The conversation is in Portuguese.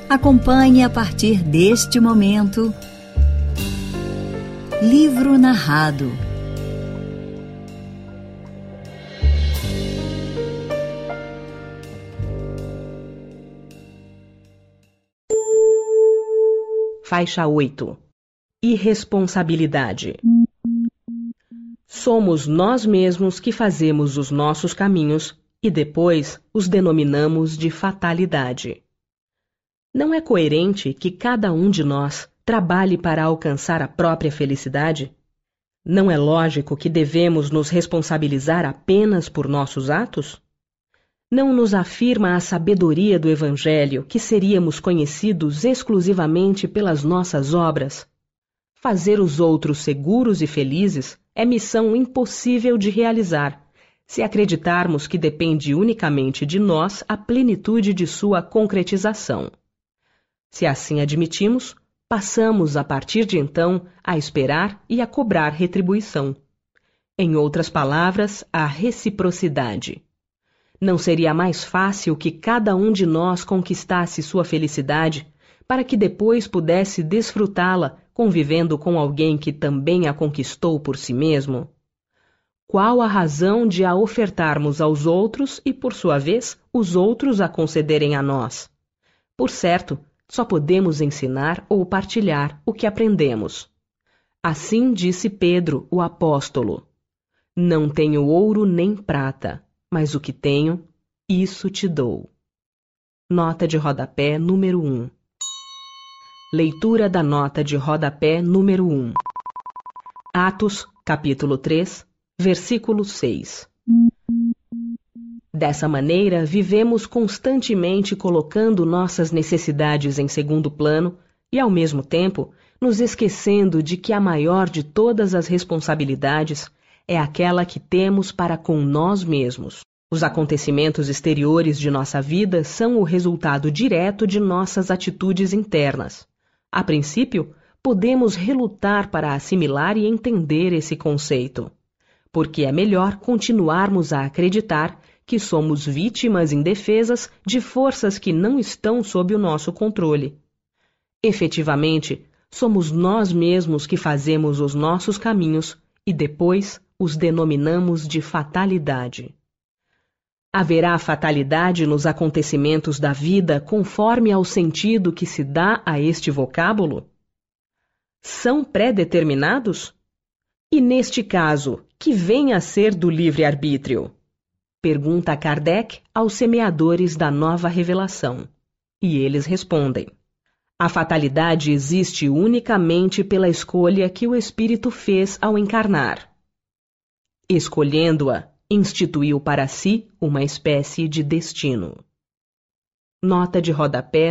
Acompanhe a partir deste momento Livro Narrado. Faixa 8. Irresponsabilidade. Somos nós mesmos que fazemos os nossos caminhos e depois os denominamos de fatalidade. Não é coerente que cada um de nós trabalhe para alcançar a própria felicidade? Não é lógico que devemos nos responsabilizar apenas por nossos atos? Não nos afirma a sabedoria do Evangelho que seríamos conhecidos exclusivamente pelas nossas obras? Fazer os outros seguros e felizes é missão impossível de realizar, se acreditarmos que depende unicamente de nós a plenitude de sua concretização. Se assim admitimos, passamos a partir de então a esperar e a cobrar retribuição. Em outras palavras, a reciprocidade. Não seria mais fácil que cada um de nós conquistasse sua felicidade para que depois pudesse desfrutá-la convivendo com alguém que também a conquistou por si mesmo? Qual a razão de a ofertarmos aos outros e, por sua vez, os outros a concederem a nós? Por certo, só podemos ensinar ou partilhar o que aprendemos. Assim disse Pedro, o apóstolo: Não tenho ouro nem prata, mas o que tenho, isso te dou. Nota de rodapé número 1. Leitura da nota de rodapé número 1. Atos, capítulo 3, versículo 6. Dessa maneira, vivemos constantemente colocando nossas necessidades em segundo plano e, ao mesmo tempo, nos esquecendo de que a maior de todas as responsabilidades é aquela que temos para com nós mesmos. Os acontecimentos exteriores de nossa vida são o resultado direto de nossas atitudes internas. A princípio, podemos relutar para assimilar e entender esse conceito, porque é melhor continuarmos a acreditar que somos vítimas indefesas de forças que não estão sob o nosso controle. Efetivamente, somos nós mesmos que fazemos os nossos caminhos e depois os denominamos de fatalidade. Haverá fatalidade nos acontecimentos da vida conforme ao sentido que se dá a este vocábulo? São pré-determinados? E neste caso, que vem a ser do livre-arbítrio? Pergunta Kardec aos semeadores da nova revelação. E eles respondem: a fatalidade existe unicamente pela escolha que o espírito fez ao encarnar. Escolhendo-a, instituiu para si uma espécie de destino. Nota de rodapé